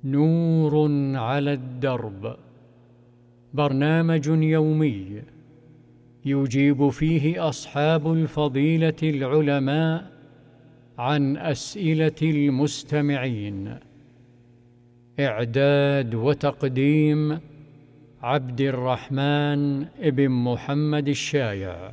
نور على الدرب، برنامج يومي يجيب فيه أصحاب الفضيلة العلماء عن أسئلة المستمعين. إعداد وتقديم عبد الرحمن بن محمد الشايع.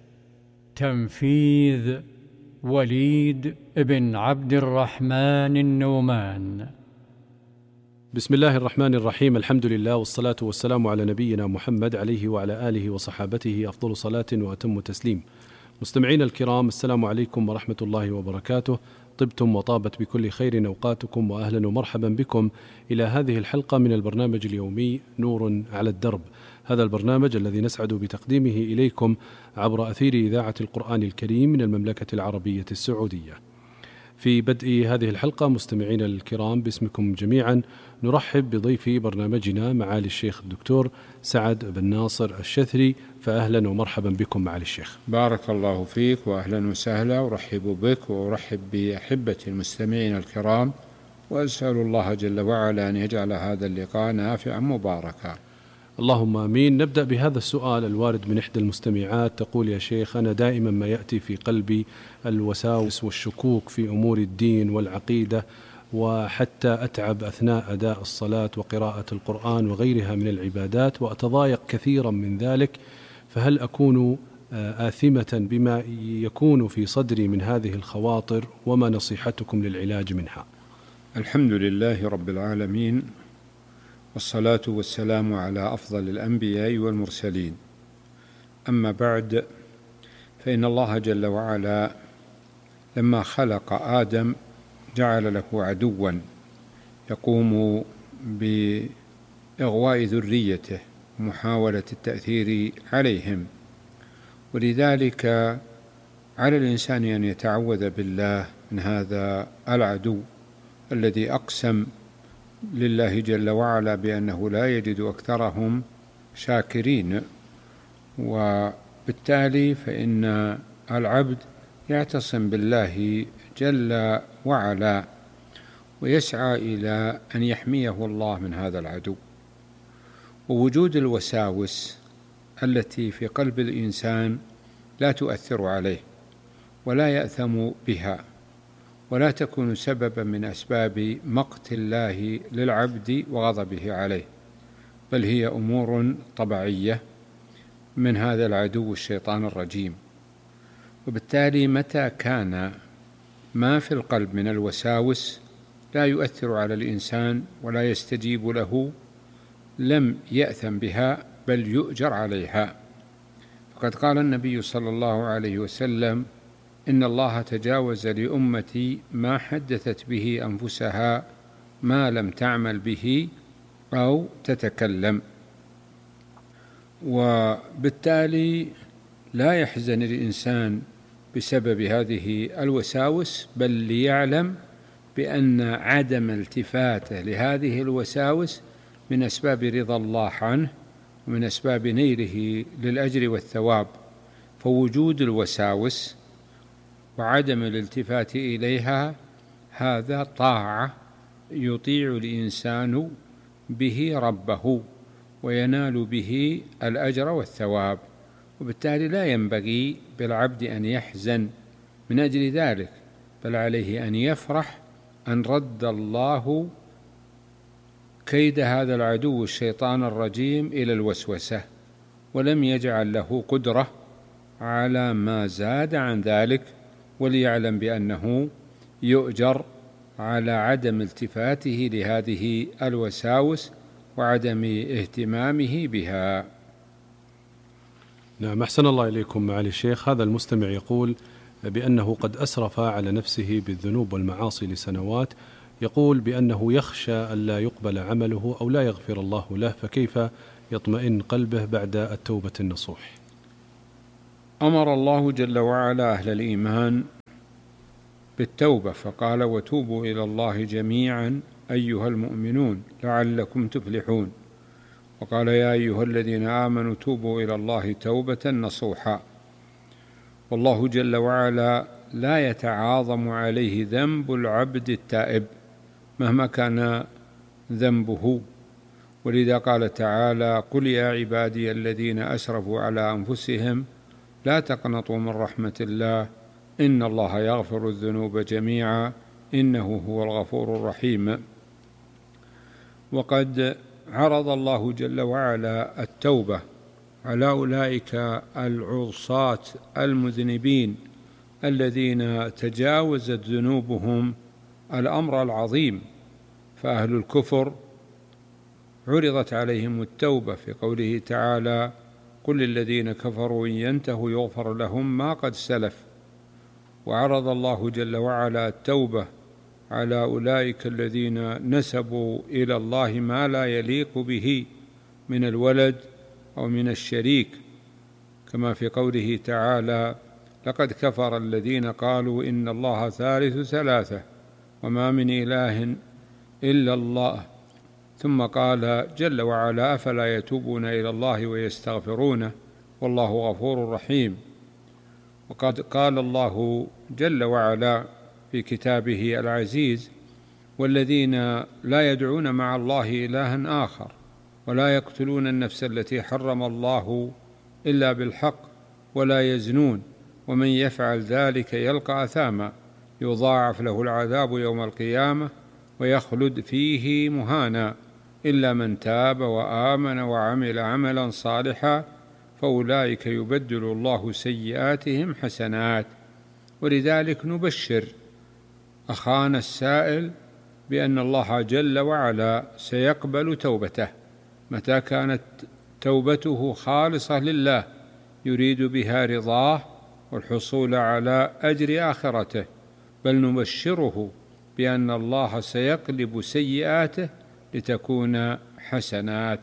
تنفيذ وليد بن عبد الرحمن النومان. بسم الله الرحمن الرحيم. الحمد لله والصلاة والسلام على نبينا محمد عليه وعلى آله وصحابته أفضل صلاة وأتم تسليم. مستمعين الكرام، السلام عليكم ورحمة الله وبركاته. طبتم وطابت بكل خير أوقاتكم، وأهلا ومرحبا بكم إلى هذه الحلقة من البرنامج اليومي نور على الدرب. هذا البرنامج الذي نسعد بتقديمه إليكم عبر أثير إذاعة القرآن الكريم من المملكة العربية السعودية. في بدء هذه الحلقة مستمعين الكرام، باسمكم جميعا نرحب بضيف برنامجنا معالي الشيخ الدكتور سعد بن ناصر الشثري، فأهلا ومرحبا بكم معالي الشيخ. بارك الله فيك وأهلا وسهلا، ورحب بك وأرحب بأحبة المستمعين الكرام، وأسأل الله جل وعلا أن يجعل هذا اللقاء نافعا مباركا. اللهم آمين. نبدأ بهذا السؤال الوارد من إحدى المستمعات، تقول: يا شيخ، أنا دائما ما يأتي في قلبي الوساوس والشكوك في أمور الدين والعقيدة، وحتى أتعب أثناء أداء الصلاة وقراءة القرآن وغيرها من العبادات، وأتضايق كثيرا من ذلك، فهل أكون آثمة بما يكون في صدري من هذه الخواطر؟ وما نصيحتكم للعلاج منها؟ الحمد لله رب العالمين، والصلاة والسلام على أفضل الأنبياء والمرسلين. أما بعد، فإن الله جل وعلا لما خلق آدم جعل له عدوا يقوم بإغواء ذريته ومحاولة التأثير عليهم، ولذلك على الإنسان أن يتعوذ بالله من هذا العدو الذي أقسم لله جل وعلا بأنه لا يجد أكثرهم شاكرين. وبالتالي فإن العبد يعتصم بالله جل وعلا ويسعى إلى أن يحميه الله من هذا العدو. ووجود الوساوس التي في قلب الإنسان لا تؤثر عليه ولا يأثم بها، ولا تكون سببا من أسباب مقت الله للعبد وغضبه عليه، بل هي أمور طبيعية من هذا العدو الشيطان الرجيم. وبالتالي متى كان ما في القلب من الوساوس لا يؤثر على الإنسان ولا يستجيب له، لم يأثم بها بل يؤجر عليها. فقد قال النبي صلى الله عليه وسلم: إن الله تجاوز لأمتي ما حدثت به أنفسها ما لم تعمل به أو تتكلم. وبالتالي لا يحزن الإنسان بسبب هذه الوساوس، بل ليعلم بأن عدم التفاته لهذه الوساوس من أسباب رضا الله عنه ومن أسباب نيله للأجر والثواب. فوجود الوساوس وعدم الالتفات إليها هذا طاعة يطيع الإنسان به ربه وينال به الأجر والثواب. وبالتالي لا ينبغي بالعبد أن يحزن من أجل ذلك، بل عليه أن يفرح أن رد الله كيد هذا العدو الشيطان الرجيم إلى الوسوسة، ولم يجعل له قدرة على ما زاد عن ذلك، وليعلم بأنه يؤجر على عدم التفاته لهذه الوساوس وعدم اهتمامه بها. نعم، أحسن الله إليكم معالي الشيخ. هذا المستمع يقول بأنه قد أسرف على نفسه بالذنوب والمعاصي لسنوات، يقول بأنه يخشى ألا يقبل عمله أو لا يغفر الله له، فكيف يطمئن قلبه بعد التوبة النصوح؟ أمر الله جل وعلا أهل الإيمان بالتوبة فقال: وتوبوا إلى الله جميعا أيها المؤمنون لعلكم تفلحون. وقال: يا أيها الذين آمنوا توبوا إلى الله توبة نصوحا. والله جل وعلا لا يتعاظم عليه ذنب العبد التائب مهما كان ذنبه. ولذا قال تعالى: قل يا عبادي الذين أسرفوا على أنفسهم لا تقنطوا من رحمة الله إن الله يغفر الذنوب جميعا إنه هو الغفور الرحيم. وقد عرض الله جل وعلا التوبة على أولئك العصاة المذنبين الذين تجاوزت ذنوبهم الأمر العظيم، فأهل الكفر عرضت عليهم التوبة في قوله تعالى: قل للذين كفروا إن ينتهوا يغفر لهم ما قد سلف. وعرض الله جل وعلا التوبة على أولئك الذين نسبوا إلى الله ما لا يليق به من الولد أو من الشريك، كما في قوله تعالى: لقد كفر الذين قالوا إن الله ثالث ثلاثة وما من إله إلا الله. ثم قال جل وعلا: أفلا يتوبون إلى الله ويستغفرونه والله غفور رحيم. وقد قال الله جل وعلا في كتابه العزيز: والذين لا يدعون مع الله إلها آخر ولا يقتلون النفس التي حرم الله إلا بالحق ولا يزنون ومن يفعل ذلك يلقى أثاما يضاعف له العذاب يوم القيامة ويخلد فيه مهانا إلا من تاب وآمن وعمل عملا صالحا فأولئك يبدل الله سيئاتهم حسنات. ولذلك نبشر أخانا السائل بأن الله جل وعلا سيقبل توبته متى كانت توبته خالصة لله يريد بها رضاه والحصول على أجر آخرته، بل نبشره بأن الله سيقلب سيئاته لتكون حسنات.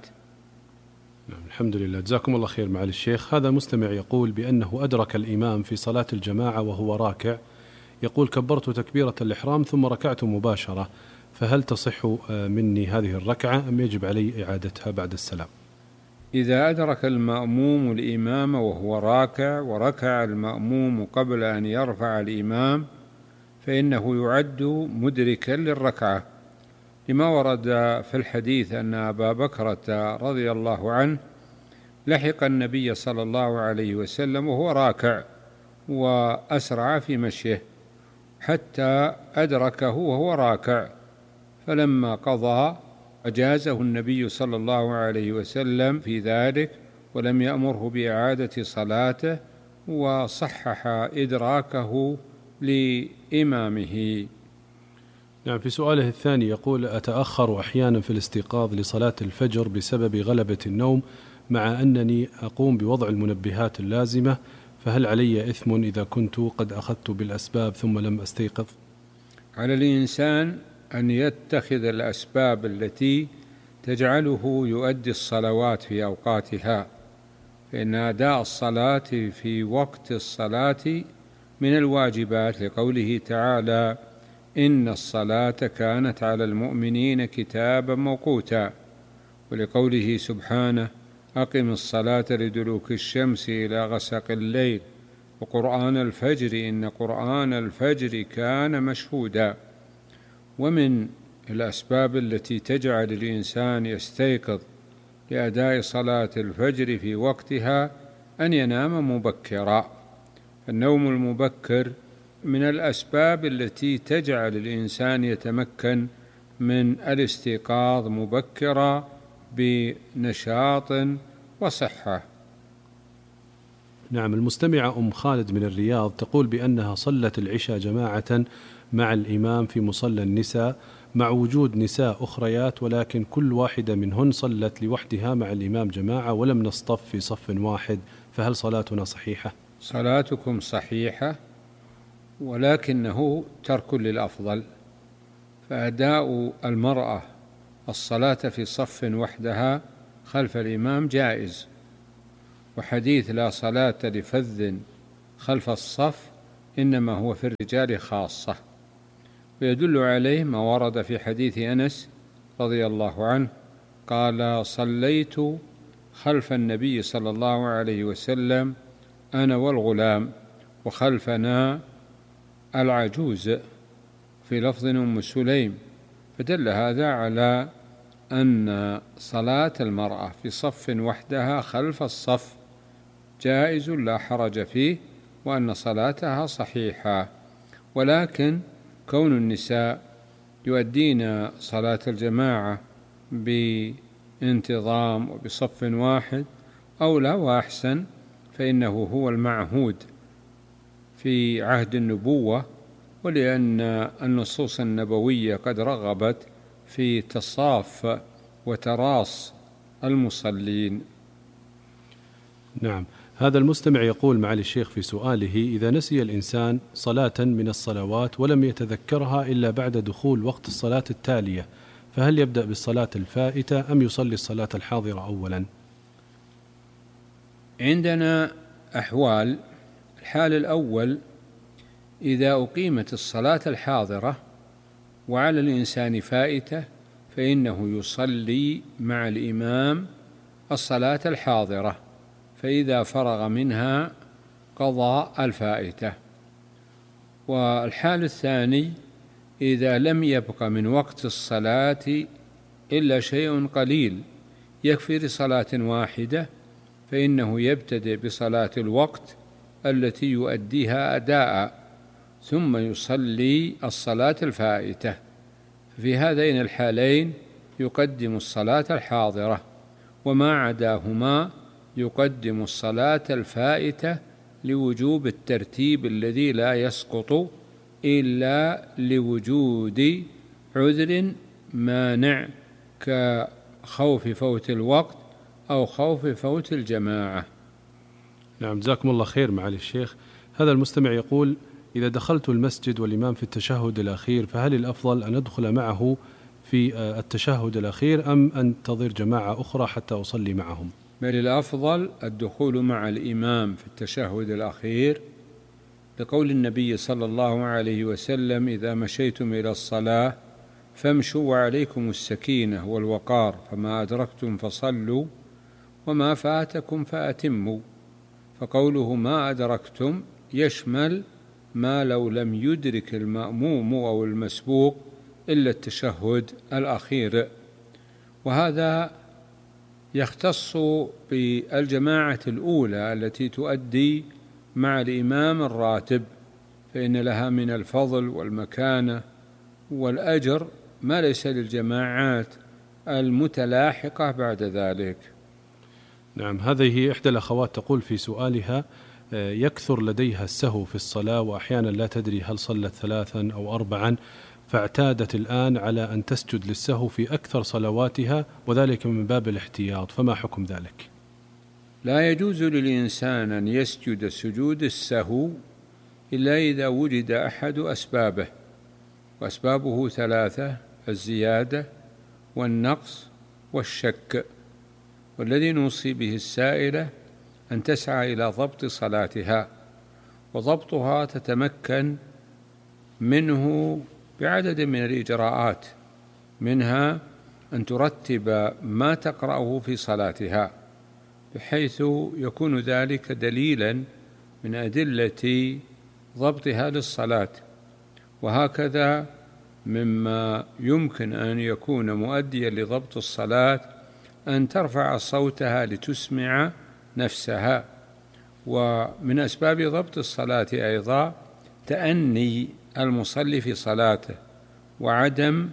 نعم، الحمد لله، جزاكم الله خير معالي الشيخ. هذا مستمع يقول بأنه أدرك الإمام في صلاة الجماعة وهو راكع، يقول: كبرت تكبيرة الإحرام ثم ركعت مباشرة، فهل تصح مني هذه الركعة أم يجب علي إعادتها بعد السلام؟ إذا أدرك المأموم الإمام وهو راكع وركع المأموم قبل أن يرفع الإمام فإنه يعد مدركا للركعة، لما ورد في الحديث أن أبا بكرة رضي الله عنه لحق النبي صلى الله عليه وسلم وهو راكع وأسرع في مشيه حتى أدركه وهو راكع، فلما قضى أجازه النبي صلى الله عليه وسلم في ذلك ولم يأمره بإعادة صلاته وصحح إدراكه لإمامه. نعم، في سؤاله الثاني يقول: أتأخر أحيانا في الاستيقاظ لصلاة الفجر بسبب غلبة النوم مع أنني أقوم بوضع المنبهات اللازمة، فهل علي إثم إذا كنت قد أخذت بالأسباب ثم لم أستيقظ؟ على الإنسان أن يتخذ الأسباب التي تجعله يؤدي الصلوات في أوقاتها، فإن أداء الصلاة في وقت الصلاة من الواجبات، لقوله تعالى: إن الصلاة كانت على المؤمنين كتابا موقوتا، ولقوله سبحانه: أقم الصلاة لدلوك الشمس إلى غسق الليل وقرآن الفجر إن قرآن الفجر كان مشهودا. ومن الأسباب التي تجعل الإنسان يستيقظ لأداء صلاة الفجر في وقتها أن ينام مبكرا، النوم المبكر من الأسباب التي تجعل الإنسان يتمكن من الاستيقاظ مبكرا بنشاط وصحة. نعم، المستمعة أم خالد من الرياض تقول بأنها صلت العشاء جماعة مع الإمام في مصلى النساء مع وجود نساء أخريات، ولكن كل واحدة منهن صلت لوحدها مع الإمام جماعة ولم نصطف في صف واحد، فهل صلاتنا صحيحة؟ صلاتكم صحيحة، ولكنه ترك للأفضل، فأداء المرأة الصلاة في صف وحدها خلف الإمام جائز، وحديث لا صلاة لفذ خلف الصف إنما هو في الرجال خاصة، ويدل عليه ما ورد في حديث أنس رضي الله عنه قال: صليت خلف النبي صلى الله عليه وسلم أنا والغلام وخلفنا العجوز، في لفظ أم سليم، فدل هذا على أن صلاة المرأة في صف وحدها خلف الصف جائز لا حرج فيه، وأن صلاتها صحيحة. ولكن كون النساء يؤدين صلاة الجماعة بانتظام وبصف واحد أولى وأحسن، فإنه هو المعهود في عهد النبوة، ولأن النصوص النبوية قد رغبت في تصاف وتراص المصلين. نعم. هذا المستمع يقول معالي الشيخ في سؤاله: إذا نسي الإنسان صلاة من الصلوات ولم يتذكرها إلا بعد دخول وقت الصلاة التالية، فهل يبدأ بالصلاة الفائتة أم يصلي الصلاة الحاضرة أولا؟ عندنا أحوال. الحال الأول: إذا أقيمت الصلاة الحاضرة وعلى الإنسان فائتة فإنه يصلي مع الإمام الصلاة الحاضرة، فإذا فرغ منها قضى الفائتة. والحال الثاني: إذا لم يبق من وقت الصلاة إلا شيء قليل يكفي لصلاة واحدة، فإنه يبتدئ بصلاة الوقت التي يؤديها أداء ثم يصلي الصلاة الفائتة. في هذين الحالين يقدم الصلاة الحاضرة، وما عداهما يقدم الصلاة الفائتة لوجوب الترتيب الذي لا يسقط إلا لوجود عذر مانع كخوف فوت الوقت أو خوف فوت الجماعة. نعم، جزاكم الله خير معالي الشيخ. هذا المستمع يقول: إذا دخلت المسجد والإمام في التشهد الأخير فهل الأفضل أن أدخل معه في التشهد الأخير أم أنتظر جماعة أخرى حتى أصلي معهم؟ بل الأفضل الدخول مع الإمام في التشهد الأخير، لقول النبي صلى الله عليه وسلم: إذا مشيتم إلى الصلاة فامشوا وعليكم السكينة والوقار، فما أدركتم فصلوا وما فاتكم فأتموا. فقوله ما أدركتم يشمل ما لو لم يدرك المأموم أو المسبوق إلا التشهد الأخير، وهذا يختص بالجماعة الأولى التي تؤدي مع الإمام الراتب، فإن لها من الفضل والمكانة والأجر ما ليس للجماعات المتلاحقة بعد ذلك. نعم. هذه إحدى الأخوات تقول في سؤالها: يكثر لديها السهو في الصلاة وأحيانا لا تدري هل صلت 3 أو 4، فاعتادت الآن على أن تسجد للسهو في أكثر صلواتها، وذلك من باب الاحتياط، فما حكم ذلك؟ لا يجوز للإنسان أن يسجد سجود السهو إلا إذا وجد أحد أسبابه، وأسبابه 3: الزيادة والنقص والشك. والذي نوصي به السائلة أن تسعى إلى ضبط صلاتها، وضبطها تتمكن منه بعدد من الإجراءات، منها أن ترتب ما تقرأه في صلاتها بحيث يكون ذلك دليلا من أدلة ضبطها للصلاة. وهكذا مما يمكن أن يكون مؤديا لضبط الصلاة أن ترفع صوتها لتسمع نفسها. ومن أسباب ضبط الصلاة أيضا تأني المصلي في صلاته وعدم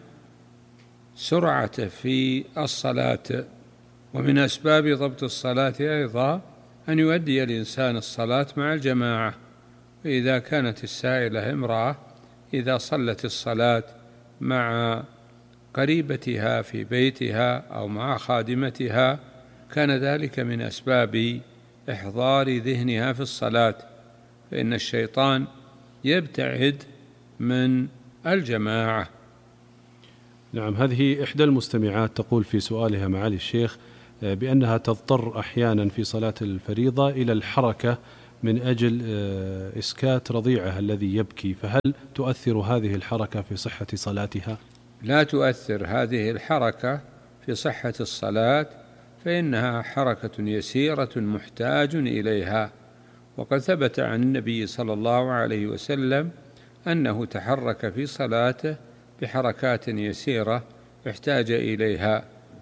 سرعته في الصلاة. ومن أسباب ضبط الصلاة أيضا أن يؤدي الإنسان الصلاة مع الجماعة. فإذا كانت السائلة امرأة، إذا صلت الصلاة مع قريبتها في بيتها أو مع خادمتها كان ذلك من أسباب إحضار ذهنها في الصلاة، فإن الشيطان يبتعد من الجماعة. نعم. هذه إحدى المستمعات تقول في سؤالها معالي الشيخ بأنها تضطر أحيانا في صلاة الفريضة إلى الحركة من أجل إسكات رضيعها الذي يبكي، فهل تؤثر هذه الحركة في صحة صلاتها؟ لا تؤثر هذه الحركة في صحة الصلاة، فإنها حركة يسيرة محتاج إليها. وقد ثبت عن النبي صلى الله عليه وسلم أنه تحرك في صلاته بحركات يسيرة احتاج إليها،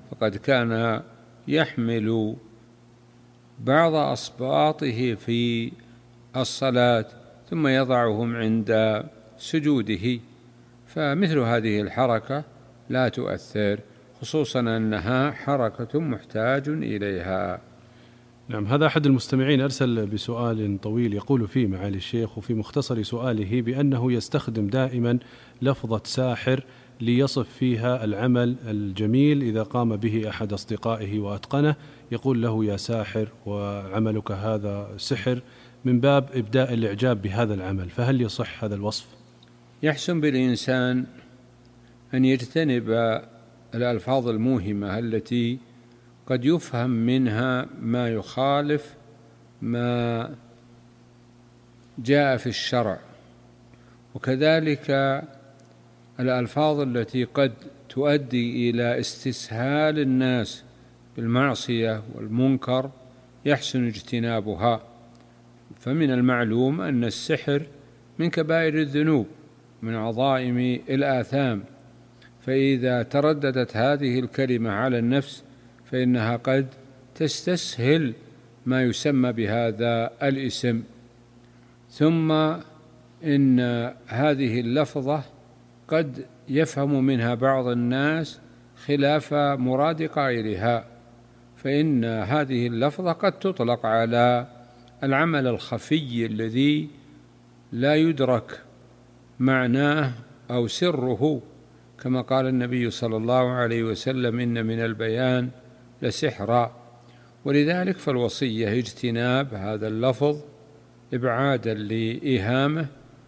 فقد كان يحمل بعض أصباطه في الصلاة ثم يضعهم عند سجوده، فمثل هذه الحركة لا تؤثر، خصوصا أنها حركة محتاج إليها. نعم، هذا أحد المستمعين أرسل بسؤال طويل يقول فيه معالي الشيخ وفي مختصر سؤاله بأنه يستخدم دائما لفظة ساحر ليصف فيها العمل الجميل إذا قام به أحد أصدقائه وأتقنه، يقول له يا ساحر وعملك هذا سحر، من باب إبداء الإعجاب بهذا العمل، فهل يصح هذا الوصف؟ يحسن بالإنسان أن يجتنب الألفاظ الموهمة التي قد يفهم منها ما يخالف ما جاء في الشرع، وكذلك الألفاظ التي قد تؤدي إلى استسهال الناس بالمعصية والمنكر يحسن اجتنابها. فمن المعلوم أن السحر من كبائر الذنوب، من عظائم الآثام، فإذا ترددت هذه الكلمة على النفس فإنها قد تستسهل ما يسمى بهذا الاسم. ثم إن هذه اللفظة قد يفهم منها بعض الناس خلاف مراد قائلها، فإن هذه اللفظة قد تطلق على العمل الخفي الذي لا يدرك معناه أو سره، كما قال النبي صلى الله عليه وسلم: إن من البيان لسحرا. ولذلك فالوصية اجتناب هذا اللفظ إبعادا لإيهامه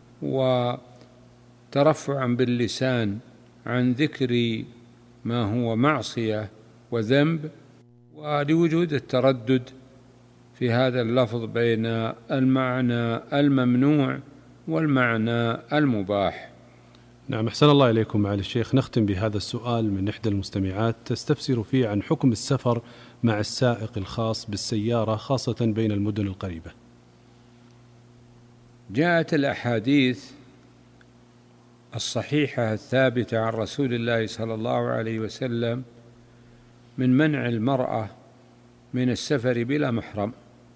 وترفعا باللسان عن ذكر ما هو معصية وذنب، ولوجود التردد في هذا اللفظ بين المعنى الممنوع والمعنى المباح. نعم، أحسن الله إليكم معالي الشيخ. نختم بهذا السؤال من إحدى المستمعات تستفسر فيه عن حكم السفر مع السائق الخاص بالسيارة خاصة بين المدن القريبة. جاءت الأحاديث الصحيحة الثابتة عن رسول الله صلى الله عليه وسلم من منع المرأة من السفر بلا محرم،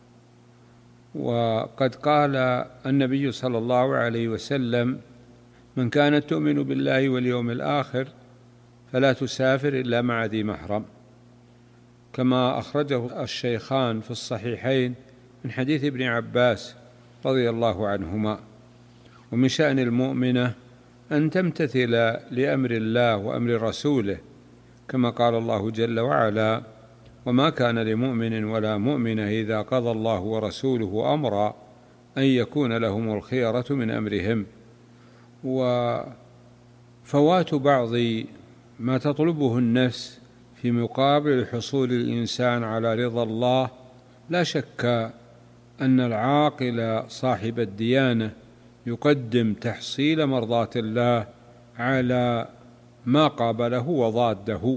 وقد قال النبي صلى الله عليه وسلم: من كانت تؤمن بالله واليوم الآخر فلا تسافر إلا مع ذي محرم، كما أخرجه الشيخان في الصحيحين من حديث ابن عباس رضي الله عنهما. ومن شأن المؤمنة أن تمتثل لأمر الله وأمر رسوله، كما قال الله جل وعلا: وما كان لمؤمن ولا مؤمنة إذا قضى الله ورسوله أمرا أن يكون لهم الخيرة من أمرهم. وفوات بعض ما تطلبه النفس في مقابل حصول الإنسان على رضا الله، لا شك أن العاقل صاحب الديانة يقدم تحصيل مرضاة الله على ما قابله وضاده.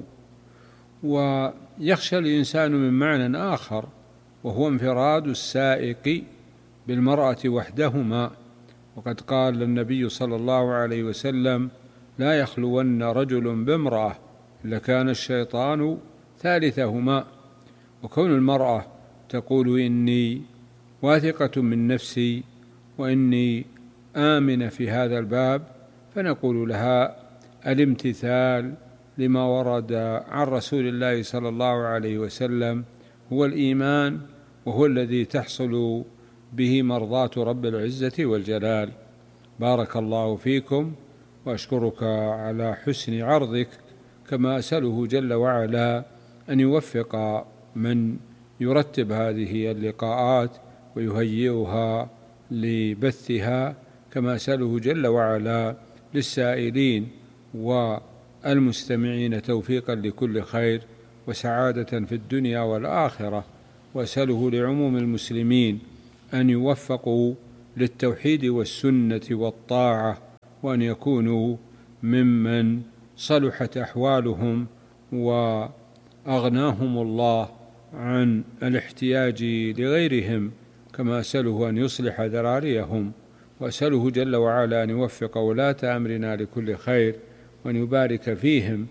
ويخشى الإنسان من معنى آخر، وهو انفراد السائق بالمرأة وحدهما، وقد قال النبي صلى الله عليه وسلم: لا يخلون رجل بامرأة لكان الشيطان ثالثهما. وكون المرأة تقول: إني واثقة من نفسي وإني آمنة في هذا الباب، فنقول لها: الامتثال لما ورد عن رسول الله صلى الله عليه وسلم هو الإيمان، وهو الذي تحصل به مرضاة رب العزة والجلال. بارك الله فيكم، وأشكرك على حسن عرضك، كما أسأله جل وعلا أن يوفق من يرتب هذه اللقاءات ويهيئها لبثها، كما أسأله جل وعلا للسائلين والمستمعين توفيقا لكل خير وسعادة في الدنيا والآخرة. وأسأله لعموم المسلمين أن يوفقوا للتوحيد والسنة والطاعة، وأن يكونوا ممن صلحت أحوالهم وأغناهم الله عن الاحتياج لغيرهم، كما أسأله أن يصلح ذراريهم. وأسأله جل وعلا أن يوفق ولاة أمرنا لكل خير، وأن يبارك فيهم،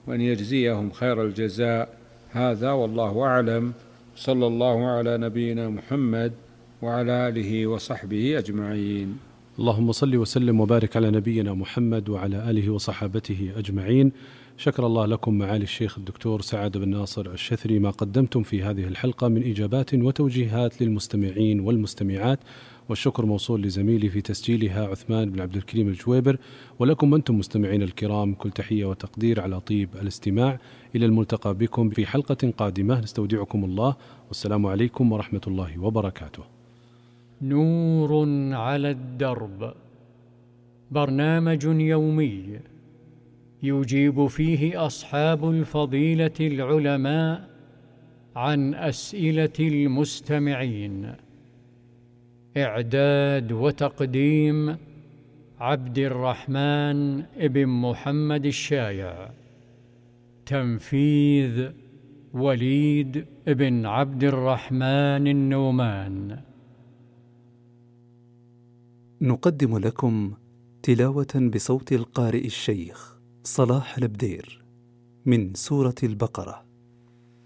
وأن يجزيهم خير الجزاء. هذا والله أعلم، صلى الله على نبينا محمد وعلى آله وصحبه أجمعين. اللهم صل وسلم وبارك على نبينا محمد وعلى آله وصحابته أجمعين. شكر الله لكم معالي الشيخ الدكتور سعد بن ناصر الشثري ما قدمتم في هذه الحلقة من إجابات وتوجيهات للمستمعين والمستمعات، والشكر موصول لزميلي في تسجيلها عثمان بن عبد الكريم الجويبر، ولكم أنتم مستمعين الكرام كل تحية وتقدير على طيب الاستماع. إلى الملتقى بكم في حلقة قادمة، نستودعكم الله، والسلام عليكم ورحمة الله وبركاته. نور على الدرب، برنامج يومي يجيب فيه أصحاب الفضيلة العلماء عن أسئلة المستمعين. إعداد وتقديم عبد الرحمن بن محمد الشايع. تنفيذ وليد بن عبد الرحمن النومان. نقدم لكم تلاوة بصوت القارئ الشيخ صلاح البدير من سورة البقرة.